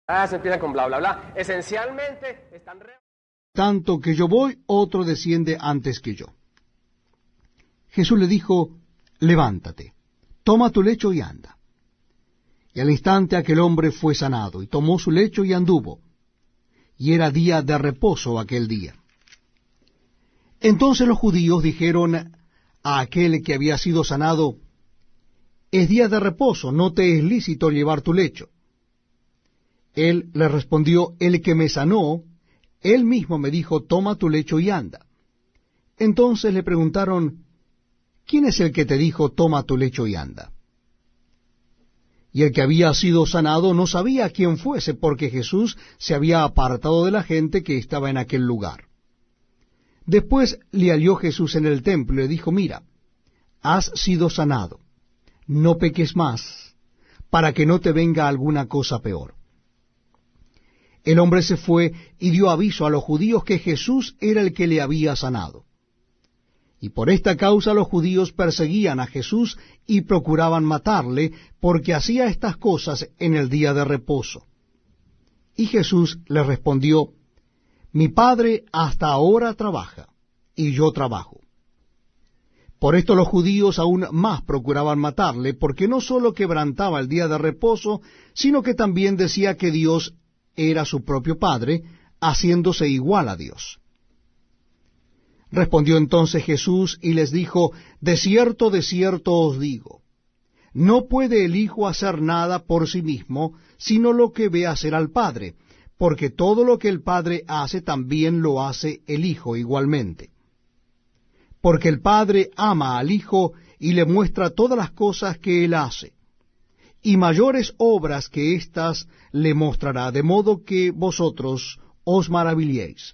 Se empieza con bla, bla, bla. Esencialmente están... Tanto que yo voy, otro desciende antes que yo. Jesús le dijo, levántate, toma tu lecho y anda. Y al instante aquel hombre fue sanado, y tomó su lecho y anduvo. Y era día de reposo aquel día. Entonces los judíos dijeron a aquel que había sido sanado, es día de reposo, no te es lícito llevar tu lecho. Él le respondió, el que me sanó, él mismo me dijo, toma tu lecho y anda. Entonces le preguntaron, ¿quién es el que te dijo, toma tu lecho y anda? Y el que había sido sanado no sabía quién fuese, porque Jesús se había apartado de la gente que estaba en aquel lugar. Después le halló Jesús en el templo y le dijo, mira, has sido sanado, no peques más, para que no te venga alguna cosa peor. El hombre se fue y dio aviso a los judíos que Jesús era el que le había sanado. Y por esta causa los judíos perseguían a Jesús y procuraban matarle, porque hacía estas cosas en el día de reposo. Y Jesús les respondió, mi Padre hasta ahora trabaja, y yo trabajo. Por esto los judíos aún más procuraban matarle, porque no sólo quebrantaba el día de reposo, sino que también decía que Dios era su propio Padre, haciéndose igual a Dios. Respondió entonces Jesús y les dijo, de cierto os digo, no puede el Hijo hacer nada por sí mismo, sino lo que ve hacer al Padre, porque todo lo que el Padre hace también lo hace el Hijo igualmente. Porque el Padre ama al Hijo y le muestra todas las cosas que él hace, y mayores obras que éstas le mostrará, de modo que vosotros os maravilléis.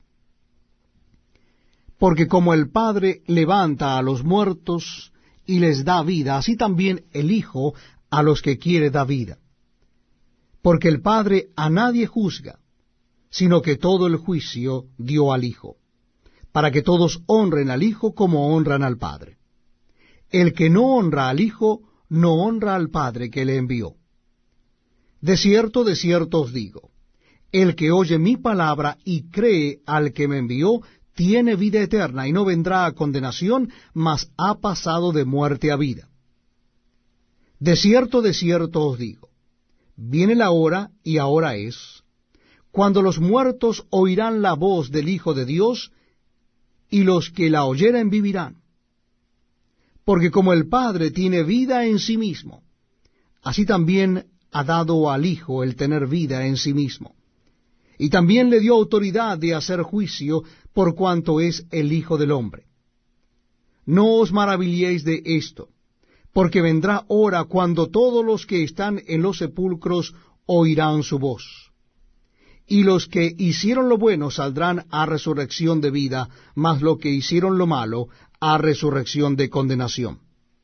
Porque como el Padre levanta a los muertos y les da vida, así también el Hijo a los que quiere da vida. Porque el Padre a nadie juzga, sino que todo el juicio dio al Hijo, para que todos honren al Hijo como honran al Padre. El que no honra al Hijo, no honra al Padre que le envió. De cierto os digo, el que oye mi palabra y cree al que me envió, tiene vida eterna, y no vendrá a condenación, mas ha pasado de muerte a vida. De cierto os digo, viene la hora, y ahora es, cuando los muertos oirán la voz del Hijo de Dios, y los que la oyeren vivirán. Porque como el Padre tiene vida en sí mismo, así también ha dado al Hijo el tener vida en sí mismo. Y también le dio autoridad de hacer juicio por cuanto es el Hijo del Hombre. No os maravilléis de esto, porque vendrá hora cuando todos los que están en los sepulcros oirán su voz. Y los que hicieron lo bueno saldrán a resurrección de vida, mas los que hicieron lo malo a resurrección de condenación.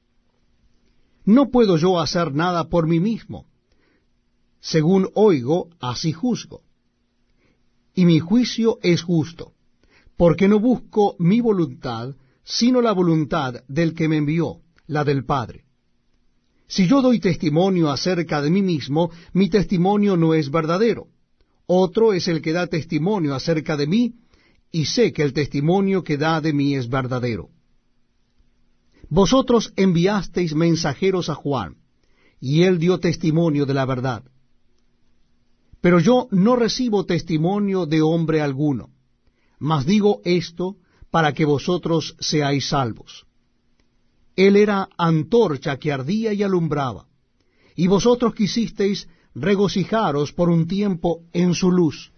No puedo yo hacer nada por mí mismo. Según oigo, así juzgo. Y mi juicio es justo, porque no busco mi voluntad, sino la voluntad del que me envió, la del Padre. Si yo doy testimonio acerca de mí mismo, mi testimonio no es verdadero. Otro es el que da testimonio acerca de mí, y sé que el testimonio que da de mí es verdadero. Vosotros enviasteis mensajeros a Juan, y él dio testimonio de la verdad. Pero yo no recibo testimonio de hombre alguno, mas digo esto para que vosotros seáis salvos. Él era antorcha que ardía y alumbraba, y vosotros quisisteis regocijaros por un tiempo en su luz.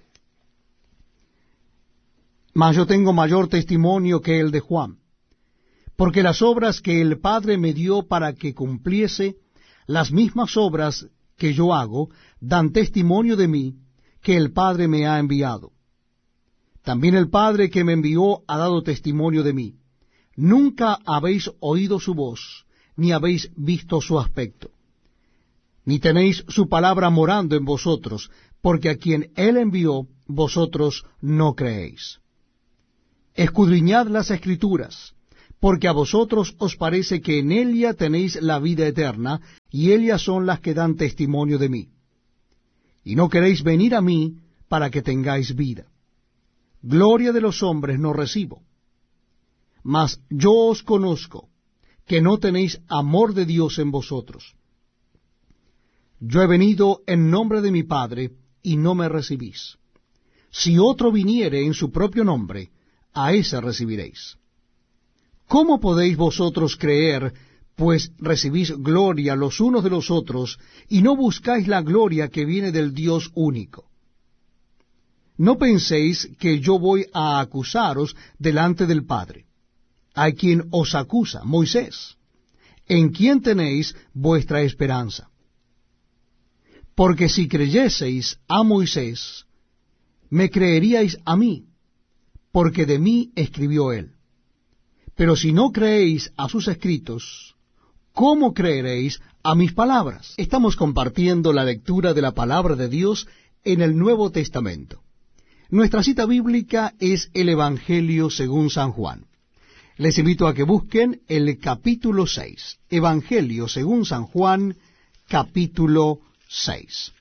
Mas yo tengo mayor testimonio que el de Juan, porque las obras que el Padre me dio para que cumpliese, las mismas obras que yo hago, dan testimonio de mí, que el Padre me ha enviado. También el Padre que me envió ha dado testimonio de mí. Nunca habéis oído su voz, ni habéis visto su aspecto, ni tenéis su palabra morando en vosotros, porque a quien él envió, vosotros no creéis. Escudriñad las Escrituras, porque a vosotros os parece que en ellas tenéis la vida eterna, y ellas son las que dan testimonio de mí. y no queréis venir a mí para que tengáis vida. Gloria de los hombres no recibo. Mas yo os conozco, que no tenéis amor de Dios en vosotros. Yo he venido en nombre de mi Padre, y no me recibís. Si otro viniere en su propio nombre, a ese recibiréis. ¿Cómo podéis vosotros creer, pues recibís gloria los unos de los otros, y no buscáis la gloria que viene del Dios único? No penséis que yo voy a acusaros delante del Padre. Hay quien os acusa, Moisés, en quien tenéis vuestra esperanza. Porque si creyeseis a Moisés, me creeríais a mí, porque de mí escribió él. Pero si no creéis a sus escritos, ¿cómo creeréis a mis palabras? Estamos compartiendo la lectura de la palabra de Dios en el Nuevo Testamento. Nuestra cita bíblica es el Evangelio según San Juan. Les invito a que busquen el capítulo 6. Evangelio según San Juan, capítulo 6.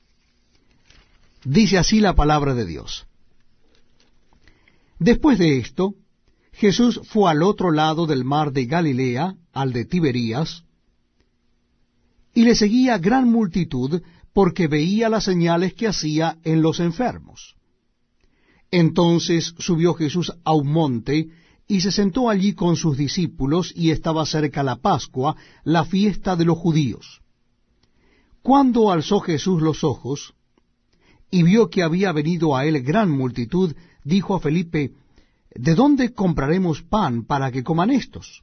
Dice así la palabra de Dios. Después de esto, Jesús fue al otro lado del mar de Galilea, al de Tiberías, y le seguía gran multitud porque veía las señales que hacía en los enfermos. Entonces subió Jesús a un monte y se sentó allí con sus discípulos, y estaba cerca la Pascua, la fiesta de los judíos. Cuando alzó Jesús los ojos y vio que había venido a él gran multitud, dijo a Felipe: ¿De dónde compraremos pan para que coman estos?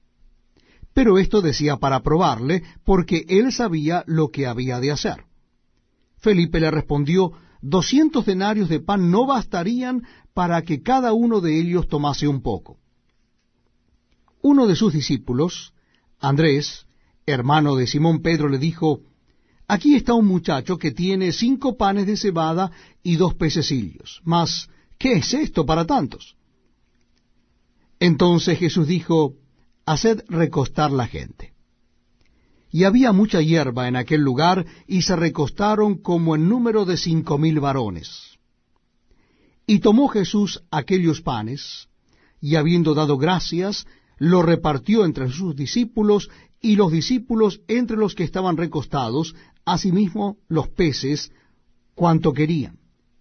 Pero esto decía para probarle, porque él sabía lo que había de hacer. Felipe le respondió: 200 denarios de pan no bastarían para que cada uno de ellos tomase un poco. Uno de sus discípulos, Andrés, hermano de Simón Pedro, le dijo: Aquí está un muchacho que tiene 5 panes de cebada y 2 pececillos. Mas, ¿qué es esto para tantos? Entonces Jesús dijo: Haced recostar la gente. Y había mucha hierba en aquel lugar, y se recostaron como en número de 5,000 varones. Y tomó Jesús aquellos panes, y habiendo dado gracias, lo repartió entre sus discípulos, y los discípulos entre los que estaban recostados, asimismo los peces, cuanto querían.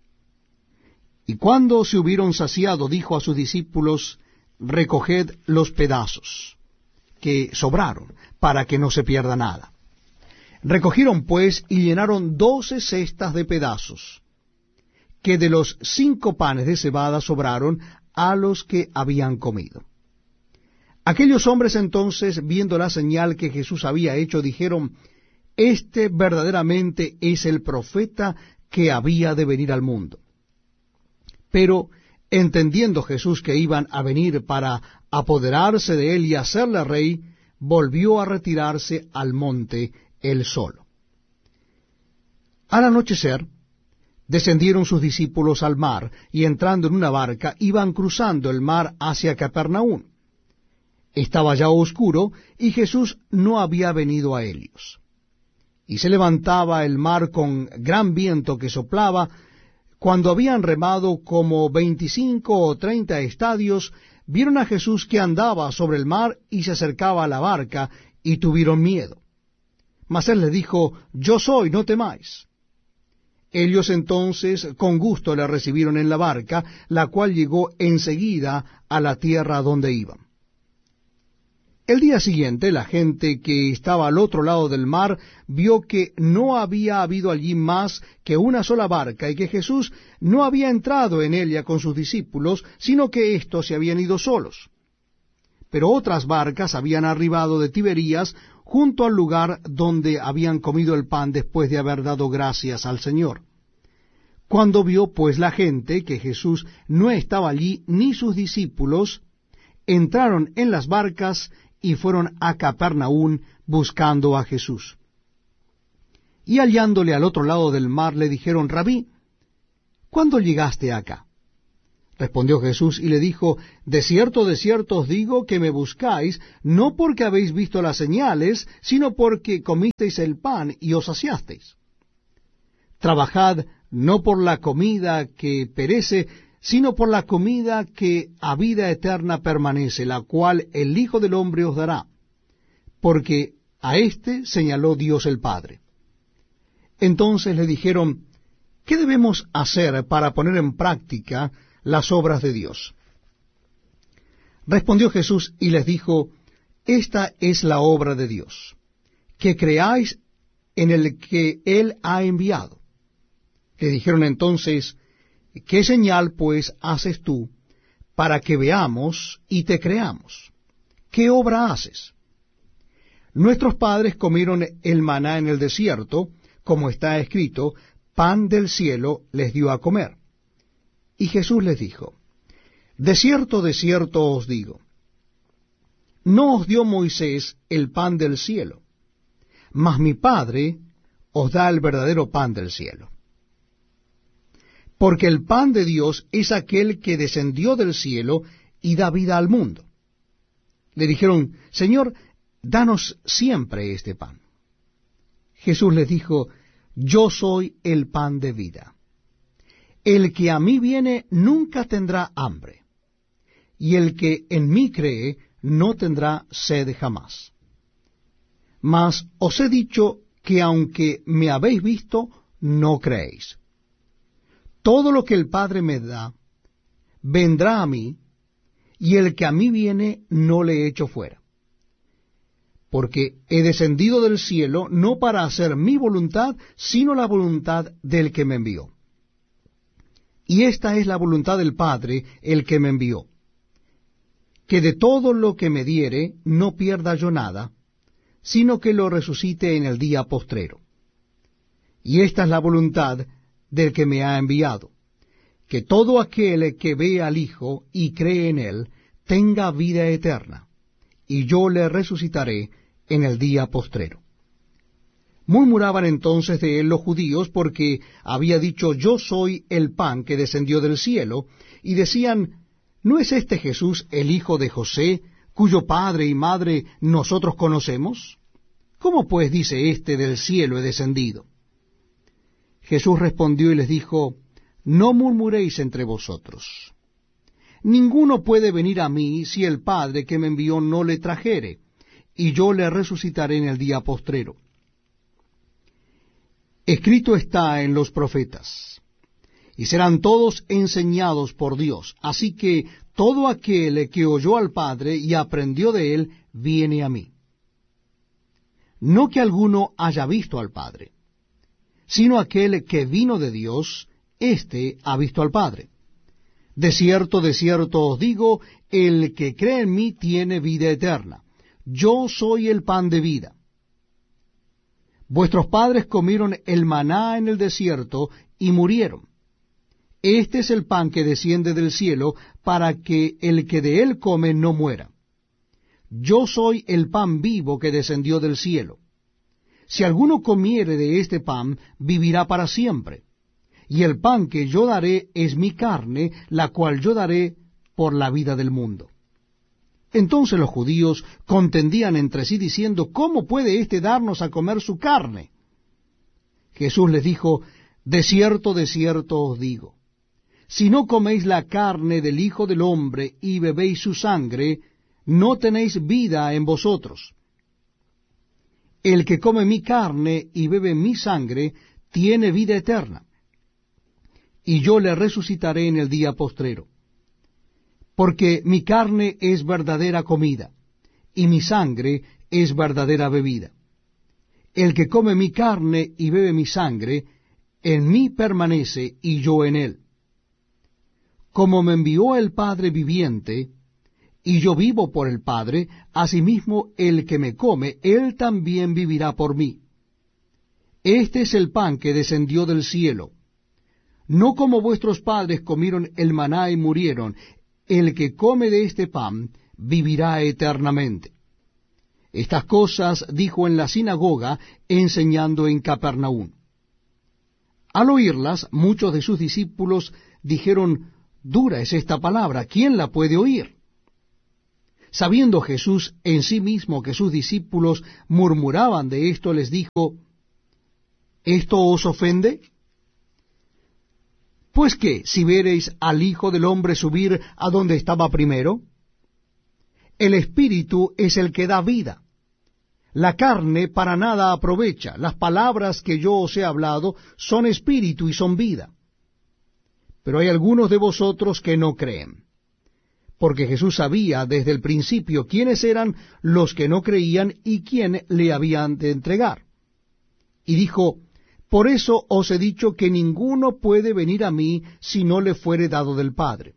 Y cuando se hubieron saciado, dijo a sus discípulos: Recoged los pedazos que sobraron, para que no se pierda nada. Recogieron pues y llenaron 12 cestas de pedazos, que de los 5 panes de cebada sobraron a los que habían comido. Aquellos hombres entonces, viendo la señal que Jesús había hecho, dijeron: Este verdaderamente es el profeta que había de venir al mundo. Pero, entendiendo Jesús que iban a venir para apoderarse de él y hacerle rey, volvió a retirarse al monte él solo. Al anochecer, descendieron sus discípulos al mar, y entrando en una barca, iban cruzando el mar hacia Capernaum. Estaba ya oscuro, y Jesús no había venido a ellos. Y se levantaba el mar con gran viento que soplaba. Cuando habían remado como 25 o 30 estadios, vieron a Jesús que andaba sobre el mar y se acercaba a la barca, y tuvieron miedo. Mas él les dijo: Yo soy, no temáis. Ellos entonces con gusto le recibieron en la barca, la cual llegó enseguida a la tierra donde iban. El día siguiente, la gente que estaba al otro lado del mar vio que no había habido allí más que una sola barca, y que Jesús no había entrado en ella con sus discípulos, sino que éstos se habían ido solos. Pero otras barcas habían arribado de Tiberías, junto al lugar donde habían comido el pan después de haber dado gracias al Señor. Cuando vio pues la gente que Jesús no estaba allí, ni sus discípulos, entraron en las barcas y fueron a Capernaum buscando a Jesús. Y hallándole al otro lado del mar, le dijeron: Rabí, ¿cuándo llegaste acá? Respondió Jesús y le dijo: de cierto os digo que me buscáis, no porque habéis visto las señales, sino porque comisteis el pan y os saciasteis. Trabajad no por la comida que perece, sino por la comida que a vida eterna permanece, la cual el Hijo del Hombre os dará, porque a éste señaló Dios el Padre. Entonces le dijeron, ¿qué debemos hacer para poner en práctica las obras de Dios? Respondió Jesús y les dijo, esta es la obra de Dios, que creáis en el que Él ha enviado. Le dijeron entonces, ¿qué señal pues haces tú para que veamos y te creamos? ¿Qué obra haces? Nuestros padres comieron el maná en el desierto, como está escrito, pan del cielo les dio a comer. Y Jesús les dijo, de cierto os digo, no os dio Moisés el pan del cielo, mas mi Padre os da el verdadero pan del cielo. Porque el pan de Dios es aquel que descendió del cielo y da vida al mundo. Le dijeron, Señor, danos siempre este pan. Jesús les dijo, yo soy el pan de vida. El que a mí viene nunca tendrá hambre, y el que en mí cree no tendrá sed jamás. Mas os he dicho que aunque me habéis visto, no creéis. Todo lo que el Padre me da, vendrá a mí, y el que a mí viene no le echo fuera. Porque he descendido del cielo no para hacer mi voluntad, sino la voluntad del que me envió. Y esta es la voluntad del Padre, el que me envió, que de todo lo que me diere no pierda yo nada, sino que lo resucite en el día postrero. Y esta es la voluntad del que me ha enviado, que todo aquel que ve al Hijo y cree en él, tenga vida eterna, y yo le resucitaré en el día postrero. Murmuraban entonces de él los judíos, porque había dicho, yo soy el pan que descendió del cielo, y decían, ¿no es este Jesús el hijo de José, cuyo padre y madre nosotros conocemos? ¿Cómo pues dice éste del cielo he descendido? Jesús respondió y les dijo, no murmuréis entre vosotros. Ninguno puede venir a mí si el Padre que me envió no le trajere, y yo le resucitaré en el día postrero. Escrito está en los profetas, y serán todos enseñados por Dios. Así que todo aquel que oyó al Padre y aprendió de él, viene a mí. No que alguno haya visto al Padre, sino aquel que vino de Dios, éste ha visto al Padre. De cierto os digo, el que cree en mí tiene vida eterna. Yo soy el pan de vida. Vuestros padres comieron el maná en el desierto y murieron. Este es el pan que desciende del cielo, para que el que de él come no muera. Yo soy el pan vivo que descendió del cielo. Si alguno comiere de este pan, vivirá para siempre. Y el pan que yo daré es mi carne, la cual yo daré por la vida del mundo. Entonces los judíos contendían entre sí diciendo, ¿cómo puede éste darnos a comer su carne? Jesús les dijo, de cierto os digo, si no coméis la carne del Hijo del Hombre y bebéis su sangre, no tenéis vida en vosotros. El que come mi carne y bebe mi sangre, tiene vida eterna, y yo le resucitaré en el día postrero. Porque mi carne es verdadera comida, y mi sangre es verdadera bebida. El que come mi carne y bebe mi sangre, en mí permanece y yo en él. Como me envió el Padre viviente, y yo vivo por el Padre, asimismo el que me come, él también vivirá por mí. Este es el pan que descendió del cielo. No como vuestros padres comieron el maná y murieron, el que come de este pan vivirá eternamente. Estas cosas dijo en la sinagoga, enseñando en Capernaum. Al oírlas, muchos de sus discípulos dijeron, dura es esta palabra, ¿quién la puede oír? Sabiendo Jesús en sí mismo que sus discípulos murmuraban de esto, les dijo, ¿esto os ofende? Pues qué, si viereis al Hijo del Hombre subir a donde estaba primero, el Espíritu es el que da vida. La carne para nada aprovecha. Las palabras que yo os he hablado son espíritu y son vida. Pero hay algunos de vosotros que no creen. Porque Jesús sabía desde el principio quiénes eran los que no creían y quién le habían de entregar. Y dijo, por eso os he dicho que ninguno puede venir a mí si no le fuere dado del Padre.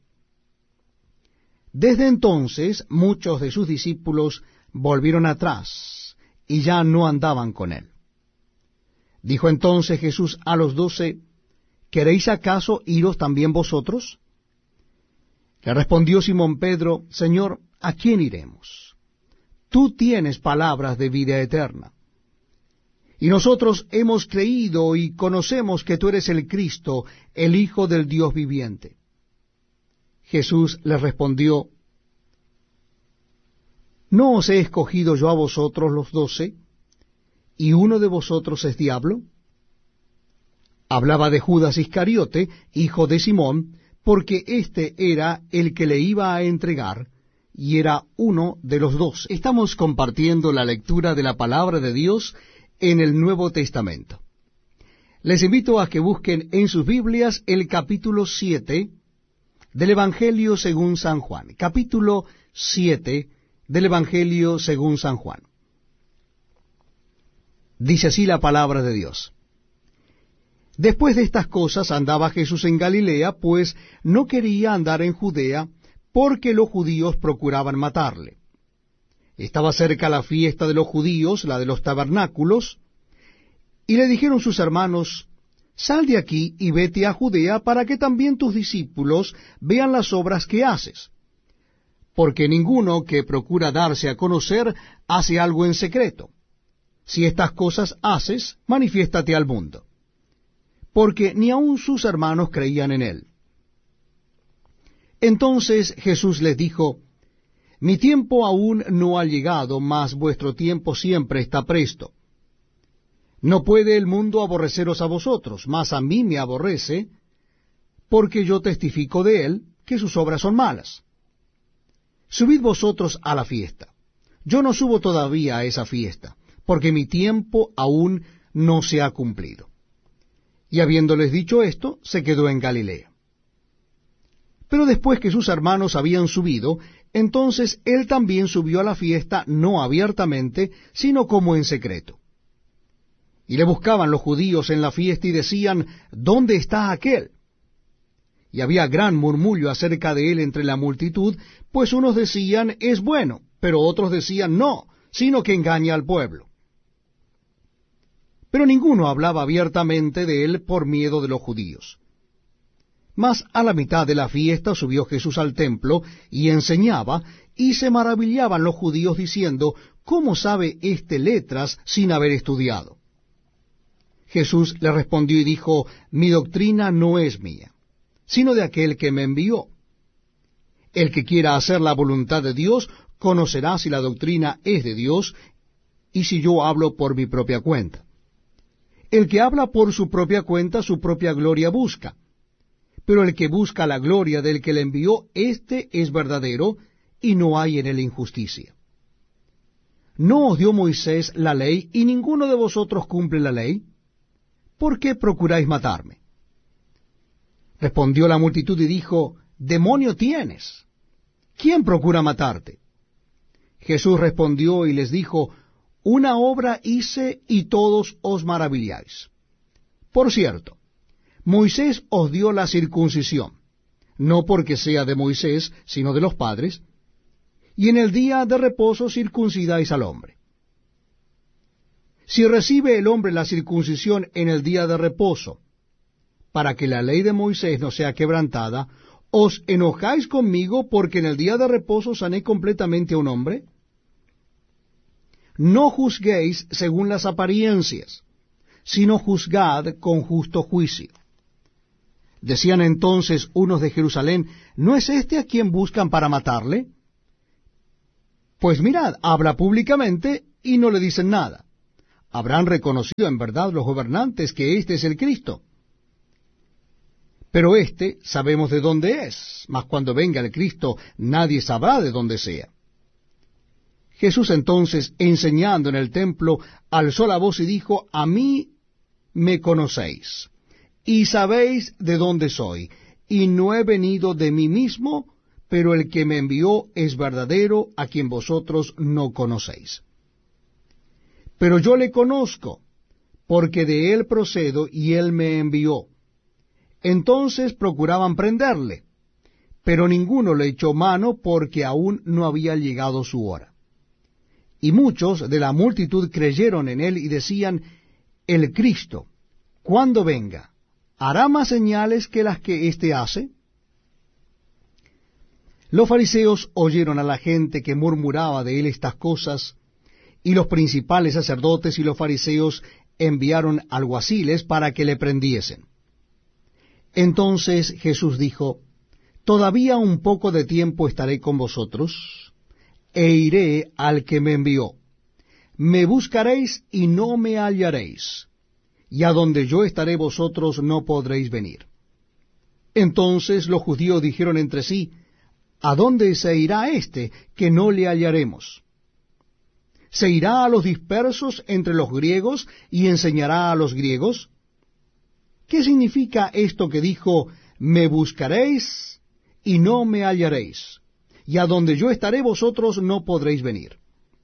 Desde entonces muchos de sus discípulos volvieron atrás y ya no andaban con él. Dijo entonces Jesús a los 12, ¿queréis acaso iros también vosotros? Le respondió Simón Pedro, Señor, ¿a quién iremos? Tú tienes palabras de vida eterna. Y nosotros hemos creído y conocemos que tú eres el Cristo, el Hijo del Dios viviente. Jesús le respondió, ¿no os he escogido yo a vosotros los 12, y uno de vosotros es diablo? Hablaba de Judas Iscariote, hijo de Simón, porque éste era el que le iba a entregar, y era uno de los 12. Estamos compartiendo la lectura de la palabra de Dios en el Nuevo Testamento. Les invito a que busquen en sus Biblias el capítulo 7 del Evangelio según San Juan. Capítulo 7 del Evangelio según San Juan. Dice así la palabra de Dios. Después de estas cosas andaba Jesús en Galilea, pues no quería andar en Judea, porque los judíos procuraban matarle. Estaba cerca la fiesta de los judíos, la de los tabernáculos, y le dijeron sus hermanos, sal de aquí y vete a Judea, para que también tus discípulos vean las obras que haces. Porque ninguno que procura darse a conocer hace algo en secreto. Si estas cosas haces, manifiéstate al mundo. Porque ni aun sus hermanos creían en él. Entonces Jesús les dijo, mi tiempo aún no ha llegado, mas vuestro tiempo siempre está presto. No puede el mundo aborreceros a vosotros, mas a mí me aborrece, porque yo testifico de él que sus obras son malas. Subid vosotros a la fiesta. Yo no subo todavía a esa fiesta, porque mi tiempo aún no se ha cumplido. Y habiéndoles dicho esto, se quedó en Galilea. Pero después que sus hermanos habían subido, entonces él también subió a la fiesta, no abiertamente, sino como en secreto. Y le buscaban los judíos en la fiesta y decían, ¿dónde está aquel? Y había gran murmullo acerca de él entre la multitud, pues unos decían, es bueno, pero otros decían, no, sino que engaña al pueblo. Pero ninguno hablaba abiertamente de él por miedo de los judíos. Mas a la mitad de la fiesta subió Jesús al templo y enseñaba, y se maravillaban los judíos diciendo, ¿cómo sabe éste letras sin haber estudiado? Jesús le respondió y dijo, mi doctrina no es mía, sino de aquel que me envió. El que quiera hacer la voluntad de Dios, conocerá si la doctrina es de Dios, y si yo hablo por mi propia cuenta. El que habla por su propia cuenta, su propia gloria busca. Pero el que busca la gloria del que le envió, éste es verdadero, y no hay en él injusticia. ¿No os dio Moisés la ley, y ninguno de vosotros cumple la ley? ¿Por qué procuráis matarme? Respondió la multitud y dijo, demonio tienes. ¿Quién procura matarte? Jesús respondió y les dijo, una obra hice y todos os maravilláis. Por cierto, Moisés os dio la circuncisión, no porque sea de Moisés, sino de los padres, y en el día de reposo circuncidáis al hombre. Si recibe el hombre la circuncisión en el día de reposo, para que la ley de Moisés no sea quebrantada, ¿os enojáis conmigo porque en el día de reposo sané completamente a un hombre? No juzguéis según las apariencias, sino juzgad con justo juicio. Decían entonces unos de Jerusalén, ¿no es este a quien buscan para matarle? Pues mirad, habla públicamente y no le dicen nada. Habrán reconocido en verdad los gobernantes que este es el Cristo. Pero éste sabemos de dónde es, mas cuando venga el Cristo nadie sabrá de dónde sea. Jesús entonces, enseñando en el templo, alzó la voz y dijo, a mí me conocéis, y sabéis de dónde soy, y no he venido de mí mismo, pero el que me envió es verdadero, a quien vosotros no conocéis. Pero yo le conozco, porque de él procedo, y él me envió. Entonces procuraban prenderle, pero ninguno le echó mano, porque aún no había llegado su hora. Y muchos de la multitud creyeron en él y decían, el Cristo, cuando venga, ¿hará más señales que las que éste hace? Los fariseos oyeron a la gente que murmuraba de él estas cosas, y los principales sacerdotes y los fariseos enviaron alguaciles para que le prendiesen. Entonces Jesús dijo, todavía un poco de tiempo estaré con vosotros, e iré al que me envió. Me buscaréis y no me hallaréis, y a donde yo estaré vosotros no podréis venir. Entonces los judíos dijeron entre sí, ¿a dónde se irá éste que no le hallaremos? ¿Se irá a los dispersos entre los griegos y enseñará a los griegos? ¿Qué significa esto que dijo, me buscaréis y no me hallaréis, y a donde yo estaré vosotros no podréis venir?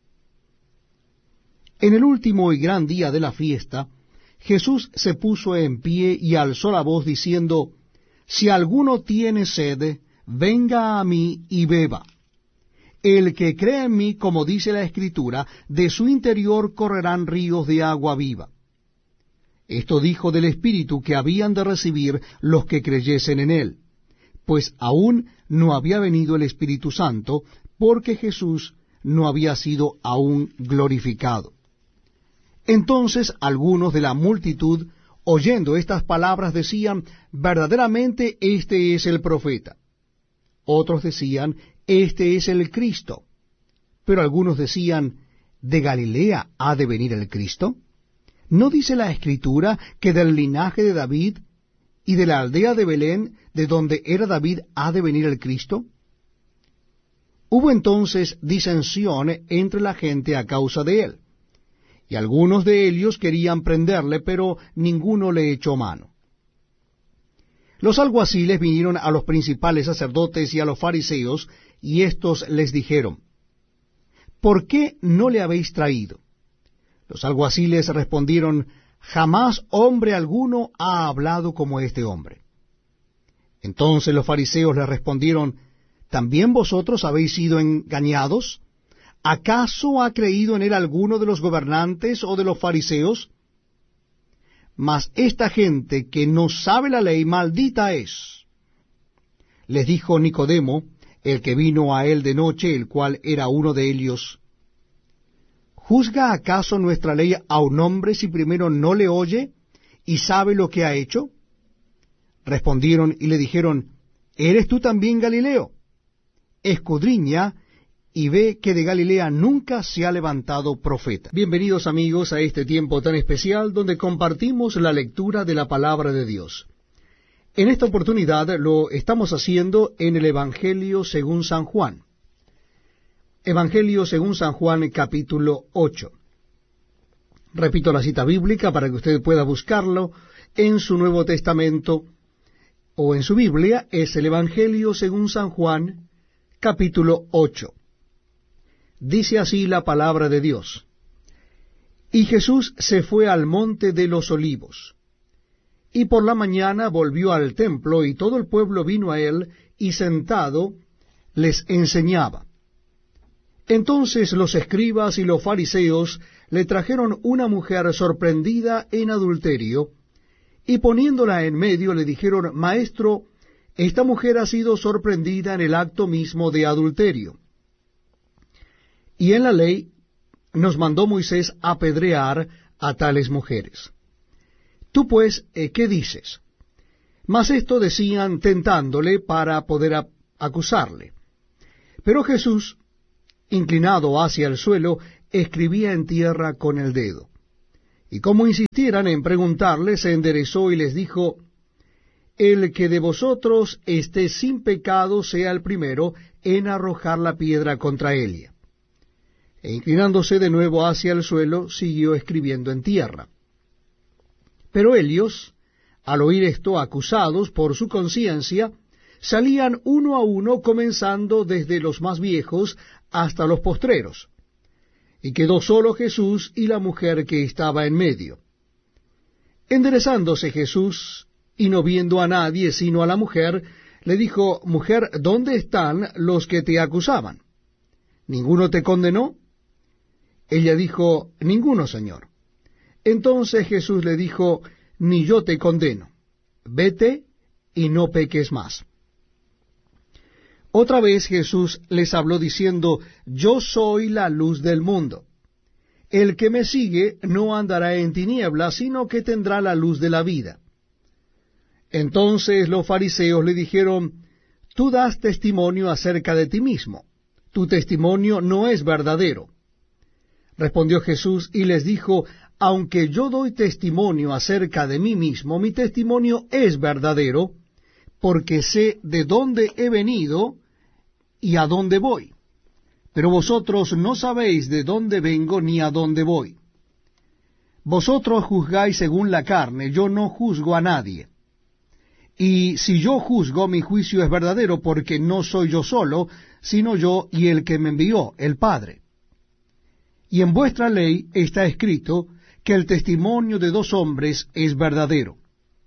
En el último y gran día de la fiesta, Jesús se puso en pie y alzó la voz diciendo, si alguno tiene sed, venga a mí y beba. El que cree en mí, como dice la Escritura, de su interior correrán ríos de agua viva. Esto dijo del Espíritu que habían de recibir los que creyesen en él, pues aún no había venido el Espíritu Santo, porque Jesús no había sido aún glorificado. Entonces algunos de la multitud, oyendo estas palabras, decían, verdaderamente este es el profeta. Otros decían, este es el Cristo. Pero algunos decían, ¿de Galilea ha de venir el Cristo? ¿No dice la Escritura que del linaje de David y de la aldea de Belén, de donde era David, ha de venir el Cristo? Hubo entonces disensión entre la gente a causa de él, y algunos de ellos querían prenderle, pero ninguno le echó mano. Los alguaciles vinieron a los principales sacerdotes y a los fariseos, y éstos les dijeron, ¿por qué no le habéis traído? Los alguaciles respondieron, jamás hombre alguno ha hablado como este hombre. Entonces los fariseos le respondieron, ¿también vosotros habéis sido engañados? ¿Acaso ha creído en él alguno de los gobernantes o de los fariseos? Mas esta gente que no sabe la ley, maldita es. Les dijo Nicodemo, el que vino a él de noche, el cual era uno de ellos, ¿juzga acaso nuestra ley a un hombre si primero no le oye y sabe lo que ha hecho? Respondieron y le dijeron, ¿eres tú también Galileo? Escudriña y ve que de Galilea nunca se ha levantado profeta. Bienvenidos amigos a este tiempo tan especial donde compartimos la lectura de la palabra de Dios. En esta oportunidad lo estamos haciendo en el Evangelio según San Juan. Evangelio según San Juan, capítulo 8. Repito la cita bíblica para que usted pueda buscarlo en su Nuevo Testamento o en su Biblia. Es el Evangelio según San Juan, capítulo 8. Dice así la palabra de Dios. Y Jesús se fue al monte de los olivos, y por la mañana volvió al templo, y todo el pueblo vino a él, y sentado les enseñaba. Entonces los escribas y los fariseos le trajeron una mujer sorprendida en adulterio, y poniéndola en medio le dijeron, Maestro, esta mujer ha sido sorprendida en el acto mismo de adulterio. Y en la ley nos mandó Moisés apedrear a tales mujeres. Tú pues, ¿qué dices? Mas esto decían tentándole para poder acusarle. Pero Jesús, inclinado hacia el suelo, escribía en tierra con el dedo. Y como insistieran en preguntarle, se enderezó y les dijo, el que de vosotros esté sin pecado sea el primero en arrojar la piedra contra Elia. E inclinándose de nuevo hacia el suelo, siguió escribiendo en tierra. Pero ellos, al oír esto, acusados por su conciencia, salían uno a uno, comenzando desde los más viejos hasta los postreros. Y quedó solo Jesús y la mujer que estaba en medio. Enderezándose Jesús, y no viendo a nadie sino a la mujer, le dijo: Mujer, ¿dónde están los que te acusaban? ¿Ninguno te condenó? Ella dijo: Ninguno, Señor. Entonces Jesús le dijo: Ni yo te condeno. Vete y no peques más. Otra vez Jesús les habló diciendo: Yo soy la luz del mundo. El que me sigue no andará en tinieblas, sino que tendrá la luz de la vida. Entonces los fariseos le dijeron: Tú das testimonio acerca de ti mismo. Tu testimonio no es verdadero. Respondió Jesús y les dijo: Aunque yo doy testimonio acerca de mí mismo, mi testimonio es verdadero, porque sé de dónde he venido y a dónde voy. Pero vosotros no sabéis de dónde vengo ni a dónde voy. Vosotros juzgáis según la carne, yo no juzgo a nadie. Y si yo juzgo, mi juicio es verdadero, porque no soy yo solo, sino yo y el que me envió, el Padre. Y en vuestra ley está escrito que el testimonio de dos hombres es verdadero.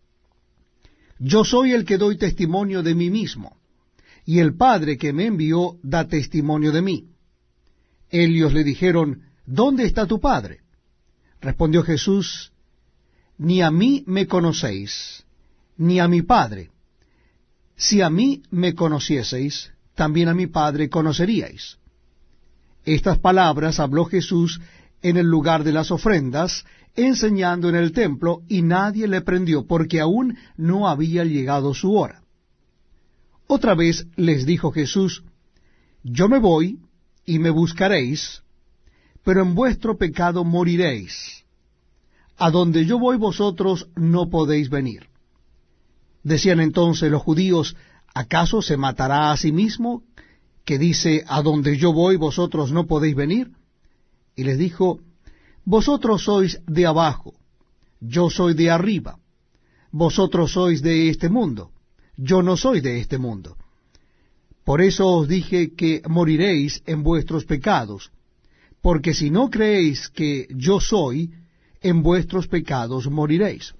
Yo soy el que doy testimonio de mí mismo, y el Padre que me envió da testimonio de mí. Ellos le dijeron: ¿Dónde está tu Padre? Respondió Jesús: Ni a mí me conocéis, ni a mi Padre. Si a mí me conocieseis, también a mi Padre conoceríais. Estas palabras habló Jesús en el lugar de las ofrendas, enseñando en el templo, y nadie le prendió, porque aún no había llegado su hora. Otra vez les dijo Jesús: Yo me voy, y me buscaréis, pero en vuestro pecado moriréis. A donde yo voy vosotros no podéis venir. Decían entonces los judíos: ¿Acaso se matará a sí mismo, que dice: a donde yo voy vosotros no podéis venir? Y les dijo: Vosotros sois de abajo, yo soy de arriba. Vosotros sois de este mundo, yo no soy de este mundo. Por eso os dije que moriréis en vuestros pecados, porque si no creéis que yo soy, en vuestros pecados moriréis.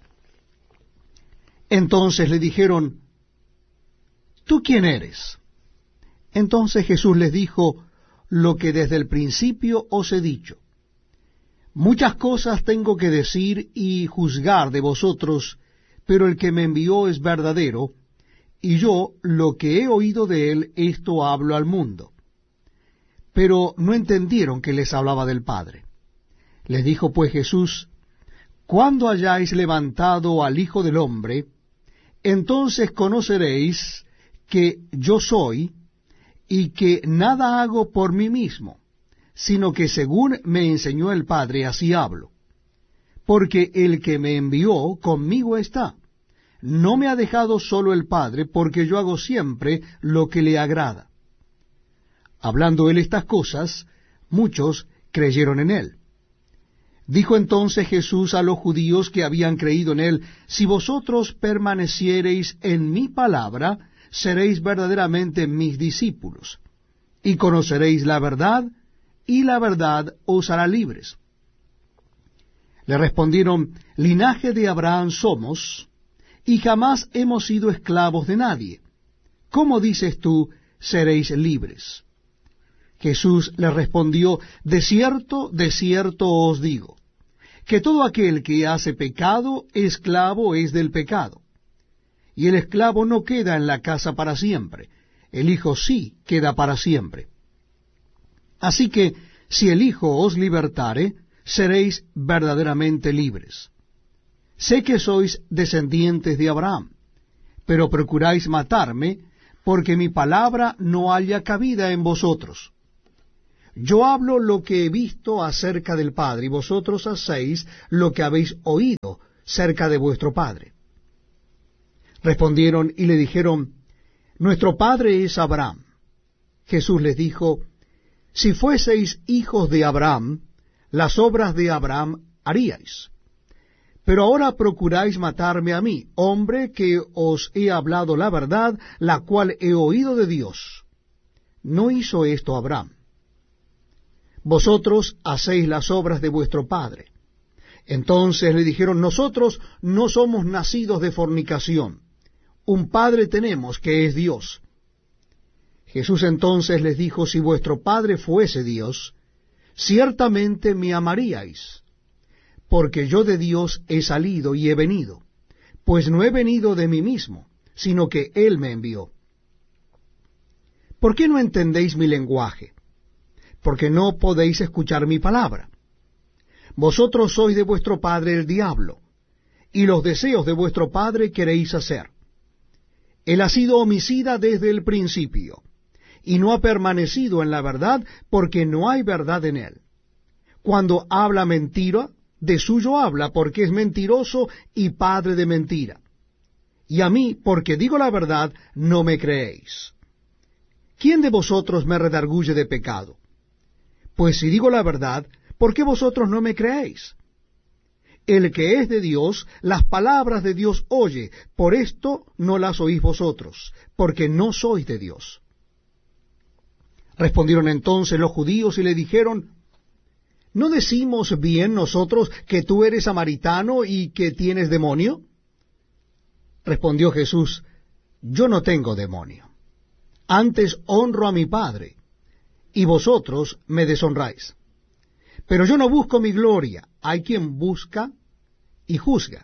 Entonces le dijeron: ¿Tú quién eres? Entonces Jesús les dijo: Lo que desde el principio os he dicho. Muchas cosas tengo que decir y juzgar de vosotros, pero el que me envió es verdadero, y yo lo que he oído de él, esto hablo al mundo. Pero no entendieron que les hablaba del Padre. Les dijo pues Jesús: Cuando hayáis levantado al Hijo del Hombre, entonces conoceréis que yo soy, y que nada hago por mí mismo, sino que según me enseñó el Padre, así hablo. Porque el que me envió conmigo está. No me ha dejado solo el Padre, porque yo hago siempre lo que le agrada. Hablando él estas cosas, muchos creyeron en él. Dijo entonces Jesús a los judíos que habían creído en él: Si vosotros permaneciereis en mi palabra, seréis verdaderamente mis discípulos, y conoceréis la verdad, y la verdad os hará libres. Le respondieron: Linaje de Abraham somos, y jamás hemos sido esclavos de nadie. ¿Cómo dices tú, seréis libres? Jesús le respondió: de cierto os digo, que todo aquel que hace pecado, esclavo es del pecado. Y el esclavo no queda en la casa para siempre, el Hijo sí queda para siempre. Así que, si el Hijo os libertare, seréis verdaderamente libres. Sé que sois descendientes de Abraham, pero procuráis matarme, porque mi palabra no halla cabida en vosotros. Yo hablo lo que he visto acerca del Padre, y vosotros hacéis lo que habéis oído cerca de vuestro padre. Respondieron y le dijeron: Nuestro padre es Abraham. Jesús les dijo: Si fueseis hijos de Abraham, las obras de Abraham haríais. Pero ahora procuráis matarme a mí, hombre que os he hablado la verdad, la cual he oído de Dios. No hizo esto Abraham. Vosotros hacéis las obras de vuestro padre. Entonces le dijeron: Nosotros no somos nacidos de fornicación. Un padre tenemos, que es Dios. Jesús entonces les dijo: Si vuestro padre fuese Dios, ciertamente me amaríais, porque yo de Dios he salido y he venido, pues no he venido de mí mismo, sino que Él me envió. ¿Por qué no entendéis mi lenguaje? Porque no podéis escuchar mi palabra. Vosotros sois de vuestro padre el diablo, y los deseos de vuestro padre queréis hacer. Él ha sido homicida desde el principio, y no ha permanecido en la verdad, porque no hay verdad en él. Cuando habla mentira, de suyo habla, porque es mentiroso y padre de mentira. Y a mí, porque digo la verdad, no me creéis. ¿Quién de vosotros me redarguye de pecado? Pues si digo la verdad, ¿por qué vosotros no me creéis? El que es de Dios, las palabras de Dios oye, por esto no las oís vosotros, porque no sois de Dios. Respondieron entonces los judíos y le dijeron: ¿No decimos bien nosotros que tú eres samaritano y que tienes demonio? Respondió Jesús: Yo no tengo demonio. Antes honro a mi Padre, y vosotros me deshonráis. Pero yo no busco mi gloria, hay quien busca y juzga.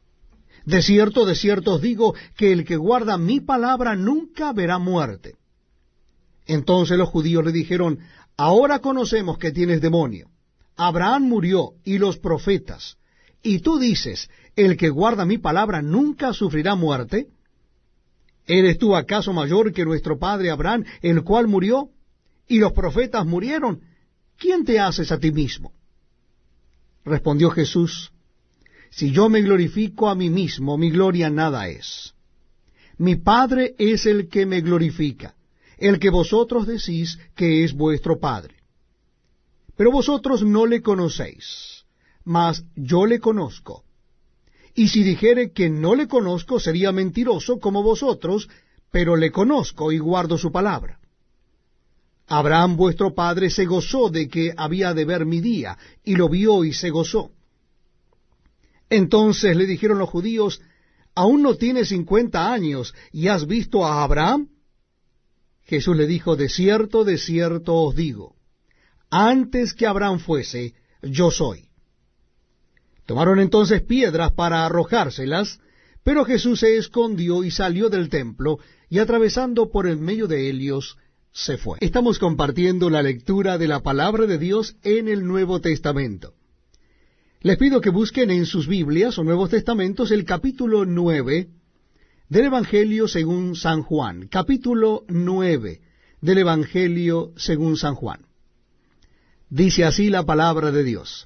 De cierto os digo, que el que guarda mi palabra nunca verá muerte. Entonces los judíos le dijeron: Ahora conocemos que tienes demonio. Abraham murió, y los profetas, y tú dices: el que guarda mi palabra nunca sufrirá muerte. ¿Eres tú acaso mayor que nuestro padre Abraham, el cual murió, y los profetas murieron? ¿Quién te haces a ti mismo? Respondió Jesús: Si yo me glorifico a mí mismo, mi gloria nada es. Mi Padre es el que me glorifica, el que vosotros decís que es vuestro Padre. Pero vosotros no le conocéis, mas yo le conozco. Y si dijere que no le conozco, sería mentiroso como vosotros, pero le conozco y guardo su palabra. Abraham vuestro padre se gozó de que había de ver mi día, y lo vio y se gozó. Entonces le dijeron los judíos: ¿Aún no tienes 50 años, y has visto a Abraham? Jesús le dijo: de cierto os digo, antes que Abraham fuese, yo soy. Tomaron entonces piedras para arrojárselas, pero Jesús se escondió y salió del templo, y atravesando por el medio de ellos, se fue. Estamos compartiendo la lectura de la palabra de Dios en el Nuevo Testamento. Les pido que busquen en sus Biblias o Nuevos Testamentos el capítulo 9 del Evangelio según San Juan. Capítulo 9 del Evangelio según San Juan. Dice así la palabra de Dios.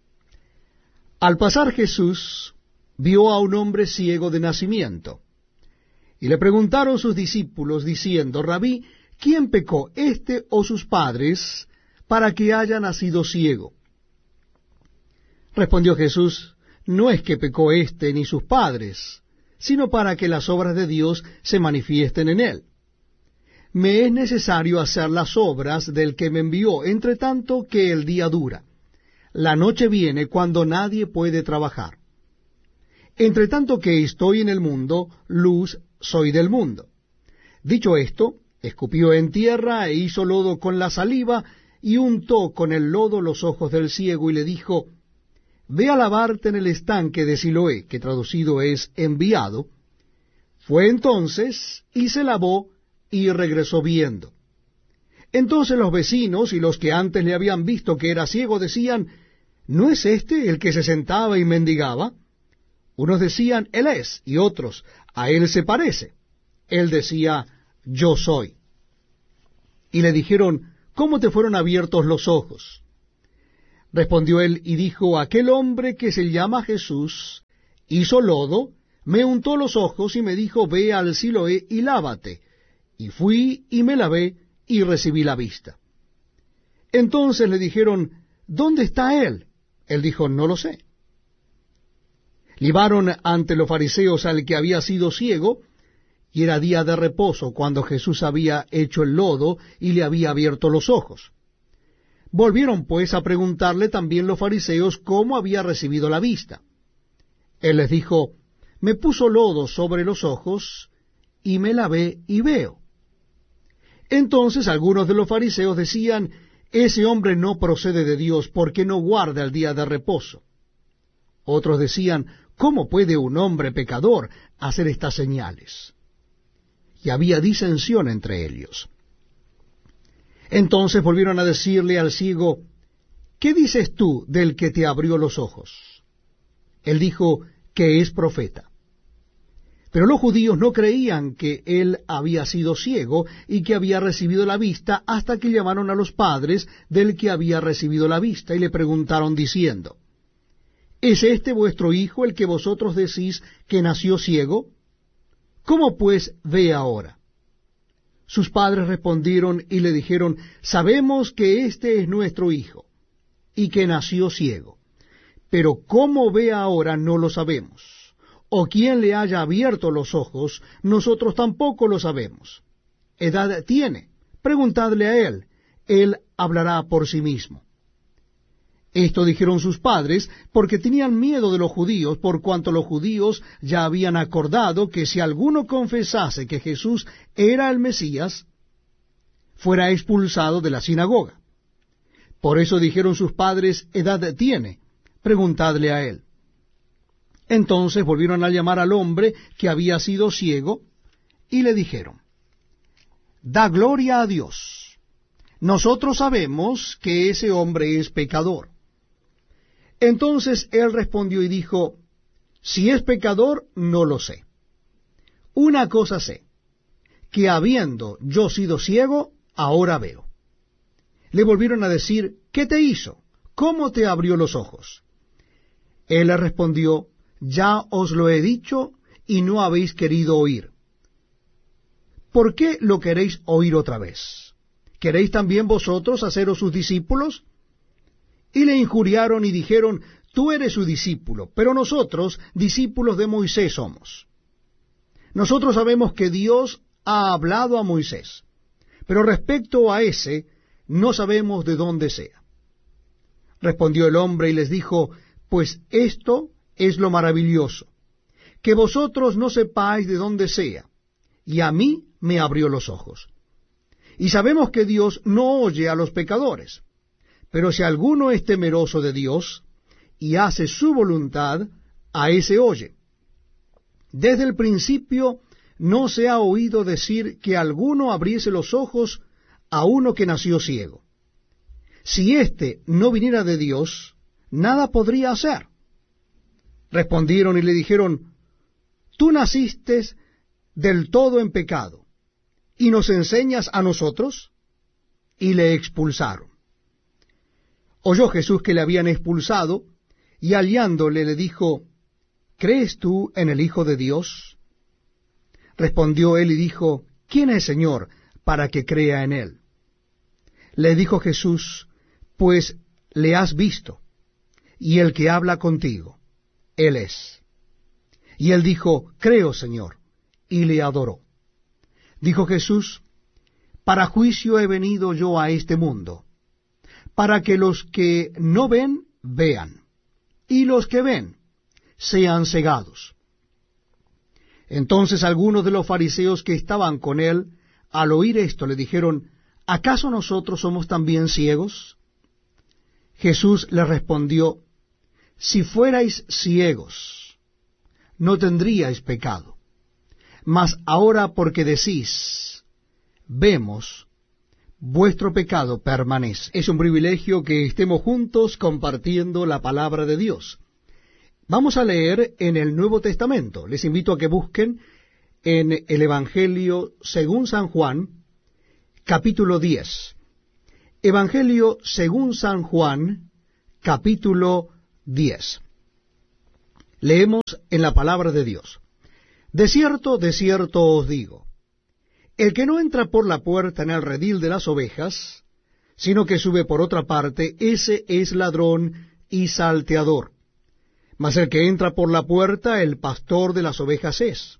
Al pasar Jesús vio a un hombre ciego de nacimiento, y le preguntaron sus discípulos diciendo: Rabí, ¿quién pecó, éste o sus padres, para que haya nacido ciego? Respondió Jesús: No es que pecó éste ni sus padres, sino para que las obras de Dios se manifiesten en él. Me es necesario hacer las obras del que me envió, entre tanto que el día dura. La noche viene cuando nadie puede trabajar. Entre tanto que estoy en el mundo, luz soy del mundo. Dicho esto, escupió en tierra e hizo lodo con la saliva, y untó con el lodo los ojos del ciego, y le dijo: Ve a lavarte en el estanque de Siloé, que traducido es enviado. Fue entonces, y se lavó, y regresó viendo. Entonces los vecinos y los que antes le habían visto que era ciego decían: ¿No es este el que se sentaba y mendigaba? Unos decían: Él es, y otros: A él se parece. Él decía: Yo soy. Y le dijeron: ¿Cómo te fueron abiertos los ojos? Respondió él y dijo: Aquel hombre que se llama Jesús hizo lodo, me untó los ojos y me dijo, ve al Siloé y lávate. Y fui y me lavé y recibí la vista. Entonces le dijeron, ¿dónde está él? Él dijo, no lo sé. Llevaron ante los fariseos al que había sido ciego, y era día de reposo cuando Jesús había hecho el lodo y le había abierto los ojos. Volvieron pues a preguntarle también los fariseos cómo había recibido la vista. Él les dijo, me puso lodo sobre los ojos, y me lavé y veo. Entonces algunos de los fariseos decían, ese hombre no procede de Dios, porque no guarda el día de reposo. Otros decían, ¿cómo puede un hombre pecador hacer estas señales? Y había disensión entre ellos. Entonces volvieron a decirle al ciego, ¿qué dices tú del que te abrió los ojos? Él dijo que es profeta. Pero los judíos no creían que él había sido ciego y que había recibido la vista hasta que llamaron a los padres del que había recibido la vista y le preguntaron diciendo, ¿es este vuestro hijo el que vosotros decís que nació ciego? ¿Cómo pues ve ahora? Sus padres respondieron y le dijeron, sabemos que este es nuestro hijo y que nació ciego, pero cómo ve ahora no lo sabemos. O quién le haya abierto los ojos, nosotros tampoco lo sabemos. ¿Edad tiene? Preguntadle a él hablará por sí mismo. Esto dijeron sus padres porque tenían miedo de los judíos, por cuanto los judíos ya habían acordado que si alguno confesase que Jesús era el Mesías, fuera expulsado de la sinagoga. Por eso dijeron sus padres, ¿edad tiene? Preguntadle a él. Entonces volvieron a llamar al hombre que había sido ciego, y le dijeron, da gloria a Dios. Nosotros sabemos que ese hombre es pecador. Entonces él respondió y dijo, si es pecador, no lo sé. Una cosa sé, que habiendo yo sido ciego, ahora veo. Le volvieron a decir, ¿qué te hizo? ¿Cómo te abrió los ojos? Él le respondió, ya os lo he dicho y no habéis querido oír. ¿Por qué lo queréis oír otra vez? ¿Queréis también vosotros haceros sus discípulos? Y le injuriaron y dijeron, tú eres su discípulo, pero nosotros discípulos de Moisés somos. Nosotros sabemos que Dios ha hablado a Moisés, pero respecto a ese no sabemos de dónde sea. Respondió el hombre y les dijo, pues esto es lo maravilloso, que vosotros no sepáis de dónde sea, y a mí me abrió los ojos. Y sabemos que Dios no oye a los pecadores, pero si alguno es temeroso de Dios y hace su voluntad, a ese oye. Desde el principio no se ha oído decir que alguno abriese los ojos a uno que nació ciego. Si éste no viniera de Dios, nada podría hacer. Respondieron y le dijeron, tú naciste del todo en pecado, ¿y nos enseñas a nosotros? Y le expulsaron. Oyó Jesús que le habían expulsado, y hallándole le dijo, ¿crees tú en el Hijo de Dios? Respondió él y dijo, ¿quién es, Señor, para que crea en él? Le dijo Jesús, pues le has visto, y el que habla contigo, él es. Y él dijo, creo, Señor, y le adoró. Dijo Jesús, para juicio he venido yo a este mundo, para que los que no ven, vean, y los que ven, sean cegados. Entonces algunos de los fariseos que estaban con él, al oír esto, le dijeron, ¿acaso nosotros somos también ciegos? Jesús les respondió, si fuerais ciegos, no tendríais pecado. Mas ahora porque decís, vemos, vuestro pecado permanece. Es un privilegio que estemos juntos compartiendo la palabra de Dios. Vamos a leer en el Nuevo Testamento. Les invito a que busquen en el Evangelio según San Juan, capítulo 10. Evangelio según San Juan, capítulo 10. Leemos en la palabra de Dios. de cierto os digo, el que no entra por la puerta en el redil de las ovejas, sino que sube por otra parte, ese es ladrón y salteador. Mas el que entra por la puerta, el pastor de las ovejas es.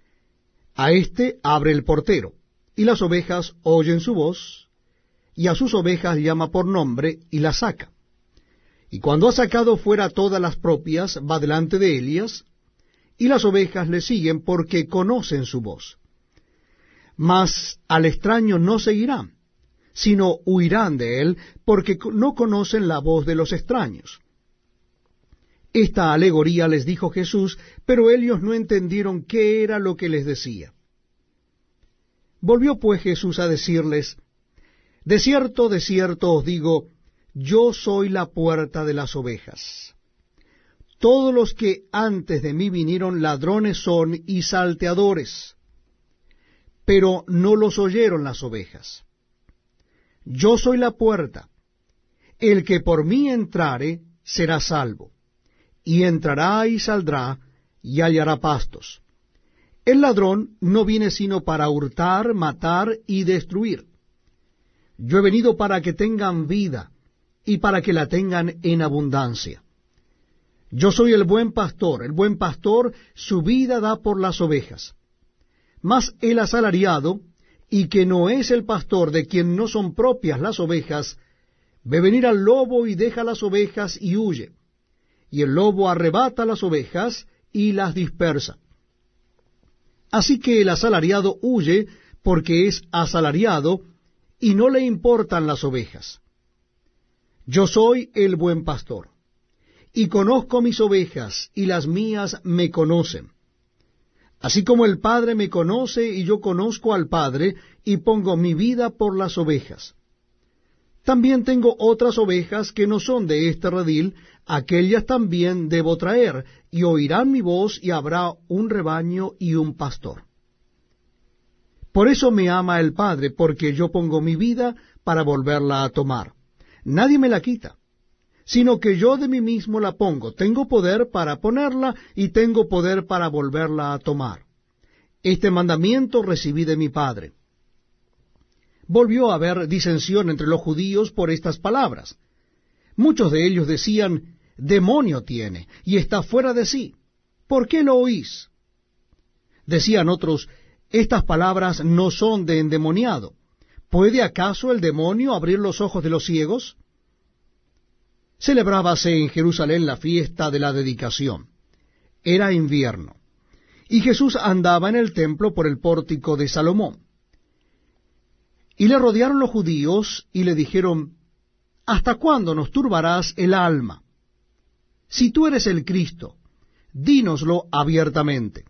A éste abre el portero, y las ovejas oyen su voz, y a sus ovejas llama por nombre, y las saca. Y cuando ha sacado fuera todas las propias, va delante de ellas, y las ovejas le siguen porque conocen su voz. Mas al extraño no seguirán, sino huirán de él, porque no conocen la voz de los extraños. Esta alegoría les dijo Jesús, pero ellos no entendieron qué era lo que les decía. Volvió pues Jesús a decirles, de cierto os digo, yo soy la puerta de las ovejas. Todos los que antes de mí vinieron ladrones son y salteadores, pero no los oyeron las ovejas. Yo soy la puerta. El que por mí entrare será salvo, y entrará y saldrá y hallará pastos. El ladrón no viene sino para hurtar, matar y destruir. Yo he venido para que tengan vida, y para que la tengan en abundancia. Yo soy el buen pastor su vida da por las ovejas. Mas el asalariado, y que no es el pastor, de quien no son propias las ovejas, ve venir al lobo y deja las ovejas y huye. Y el lobo arrebata las ovejas y las dispersa. Así que el asalariado huye porque es asalariado y no le importan las ovejas. Yo soy el buen pastor, y conozco mis ovejas, y las mías me conocen. Así como el Padre me conoce, y yo conozco al Padre, y pongo mi vida por las ovejas. También tengo otras ovejas que no son de este redil, aquellas también debo traer, y oirán mi voz, y habrá un rebaño y un pastor. Por eso me ama el Padre, porque yo pongo mi vida para volverla a tomar. Nadie me la quita, sino que yo de mí mismo la pongo. Tengo poder para ponerla, y tengo poder para volverla a tomar. Este mandamiento recibí de mi Padre. Volvió a haber disensión entre los judíos por estas palabras. Muchos de ellos decían, demonio tiene, y está fuera de sí. ¿Por qué lo oís? Decían otros, estas palabras no son de endemoniado. ¿Puede acaso el demonio abrir los ojos de los ciegos? Celebrábase en Jerusalén la fiesta de la dedicación. Era invierno, y Jesús andaba en el templo por el pórtico de Salomón. Y le rodearon los judíos y le dijeron, ¿hasta cuándo nos turbarás el alma? Si tú eres el Cristo, dínoslo abiertamente.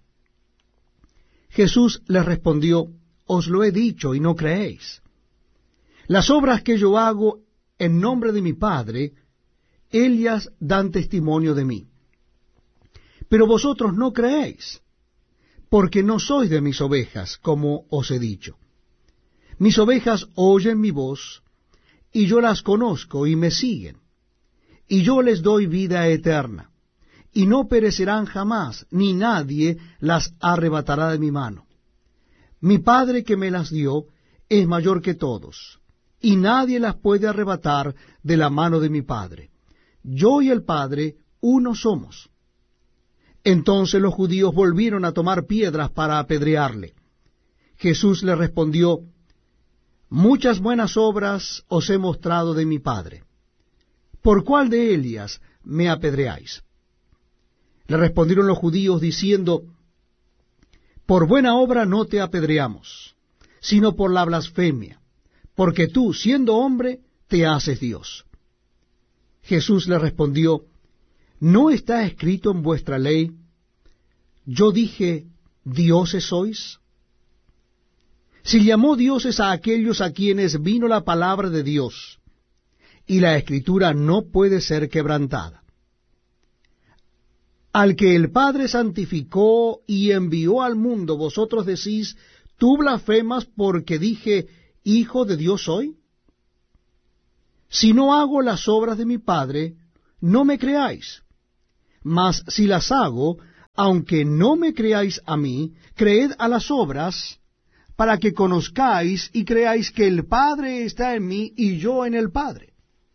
Jesús les respondió, os lo he dicho y no creéis. Las obras que yo hago en nombre de mi Padre, ellas dan testimonio de mí. Pero vosotros no creéis, porque no sois de mis ovejas, como os he dicho. Mis ovejas oyen mi voz, y yo las conozco y me siguen, y yo les doy vida eterna, y no perecerán jamás, ni nadie las arrebatará de mi mano. Mi Padre que me las dio es mayor que todos, y nadie las puede arrebatar de la mano de mi Padre. Yo y el Padre uno somos. Entonces los judíos volvieron a tomar piedras para apedrearle. Jesús le respondió, muchas buenas obras os he mostrado de mi Padre. ¿Por cuál de ellas me apedreáis? Le respondieron los judíos diciendo, por buena obra no te apedreamos, sino por la blasfemia, porque tú, siendo hombre, te haces Dios. Jesús le respondió, ¿no está escrito en vuestra ley, yo dije, dioses sois? Si llamó dioses a aquellos a quienes vino la palabra de Dios, y la Escritura no puede ser quebrantada. Al que el Padre santificó y envió al mundo, vosotros decís, ¿tú blasfemas porque dije, Hijo de Dios soy? Si no hago las obras de mi Padre, no me creáis. Mas si las hago, aunque no me creáis a mí, creed a las obras, para que conozcáis y creáis que el Padre está en mí y yo en el Padre.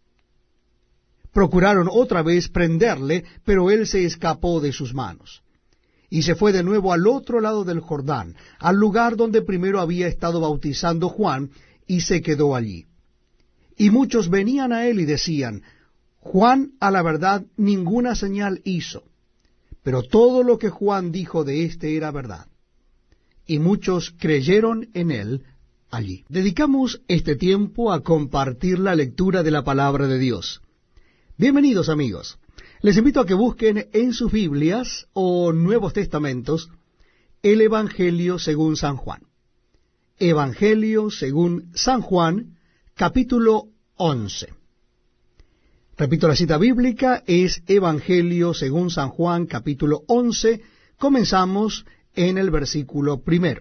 Procuraron otra vez prenderle, pero él se escapó de sus manos. Y se fue de nuevo al otro lado del Jordán, al lugar donde primero había estado bautizando Juan, y se quedó allí. Y muchos venían a él y decían, Juan a la verdad ninguna señal hizo, pero todo lo que Juan dijo de éste era verdad. Y muchos creyeron en él allí. Dedicamos este tiempo a compartir la lectura de la palabra de Dios. Bienvenidos, amigos. Les invito a que busquen en sus Biblias o Nuevos Testamentos el Evangelio según San Juan. Evangelio según San Juan, capítulo 11. Repito, la cita bíblica es Evangelio según San Juan, capítulo 11. Comenzamos en el versículo 1.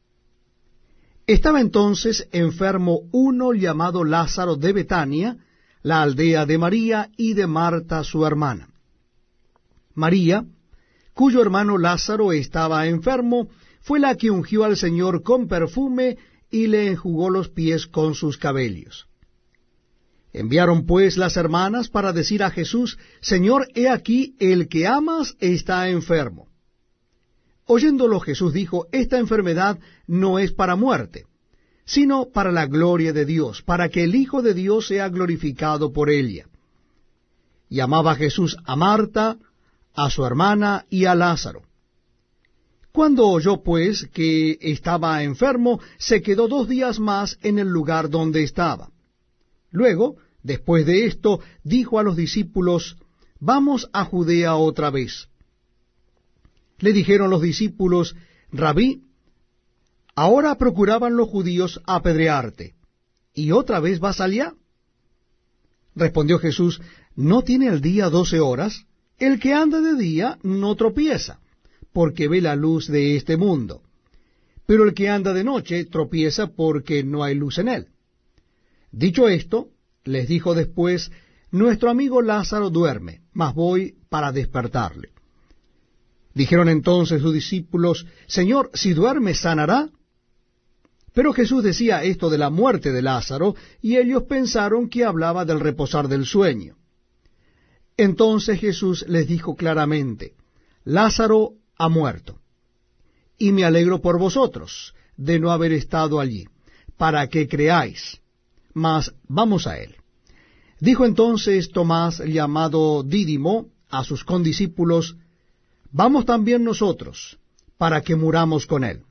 Estaba entonces enfermo uno llamado Lázaro de Betania, la aldea de María y de Marta su hermana. María, cuyo hermano Lázaro estaba enfermo, fue la que ungió al Señor con perfume y le enjugó los pies con sus cabellos. Enviaron pues las hermanas para decir a Jesús, Señor, he aquí, el que amas está enfermo. Oyéndolo Jesús dijo, esta enfermedad no es para muerte, sino para la gloria de Dios, para que el Hijo de Dios sea glorificado por ella. Y amaba Jesús a Marta, a su hermana y a Lázaro. Cuando oyó pues que estaba enfermo, se quedó 2 días más en el lugar donde estaba. Luego, después de esto, dijo a los discípulos, vamos a Judea otra vez. Le dijeron los discípulos, Rabí, ahora procuraban los judíos apedrearte, ¿y otra vez vas allá? Respondió Jesús, ¿no tiene el día 12 horas? El que anda de día no tropieza, porque ve la luz de este mundo. Pero el que anda de noche tropieza porque no hay luz en él. Dicho esto, les dijo después, nuestro amigo Lázaro duerme, mas voy para despertarle. Dijeron entonces sus discípulos, Señor, si duerme, ¿sanará? Pero Jesús decía esto de la muerte de Lázaro, y ellos pensaron que hablaba del reposar del sueño. Entonces Jesús les dijo claramente, Lázaro ha muerto, y me alegro por vosotros de no haber estado allí, para que creáis. Mas vamos a él. Dijo entonces Tomás, llamado Dídimo, a sus condiscípulos, vamos también nosotros, para que muramos con él.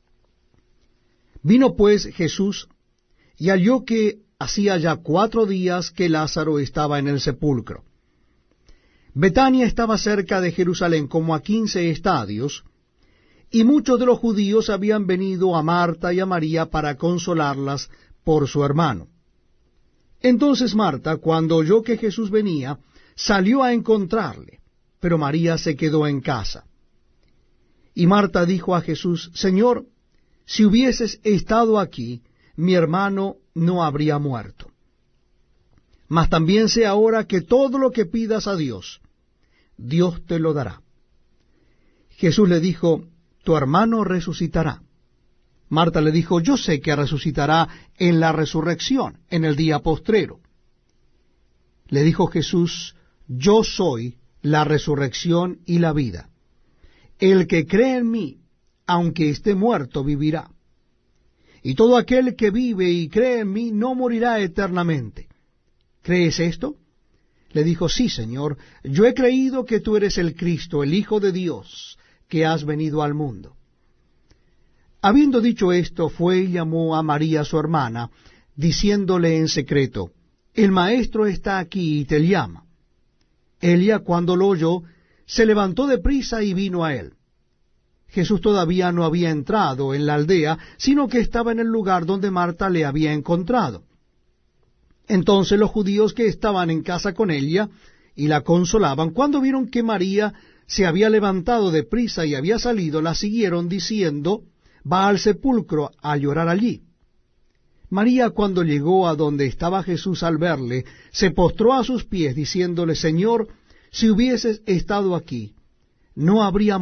Vino pues Jesús, y halló que hacía ya 4 días que Lázaro estaba en el sepulcro. Betania estaba cerca de Jerusalén como a 15 estadios, y muchos de los judíos habían venido a Marta y a María para consolarlas por su hermano. Entonces Marta, cuando oyó que Jesús venía, salió a encontrarle, pero María se quedó en casa. Y Marta dijo a Jesús, Señor, si hubieses estado aquí, mi hermano no habría muerto. Mas también sé ahora que todo lo que pidas a Dios, Dios te lo dará. Jesús le dijo, tu hermano resucitará. Marta le dijo, yo sé que resucitará en la resurrección, en el día postrero. Le dijo Jesús, yo soy la resurrección y la vida. El que cree en mí, aunque esté muerto, vivirá. Y todo aquel que vive y cree en mí no morirá eternamente. ¿Crees esto? Le dijo, sí, Señor, yo he creído que tú eres el Cristo, el Hijo de Dios, que has venido al mundo. Habiendo dicho esto, fue y llamó a María su hermana, diciéndole en secreto, el Maestro está aquí y te llama. Ella, cuando lo oyó, se levantó de prisa y vino a él. Jesús todavía no había entrado en la aldea, sino que estaba en el lugar donde Marta le había encontrado. Entonces los judíos que estaban en casa con ella y la consolaban, cuando vieron que María se había levantado de prisa y había salido, la siguieron diciendo, va al sepulcro a llorar allí. María, cuando llegó a donde estaba Jesús al verle, se postró a sus pies, diciéndole, Señor, si hubieses estado aquí, no habría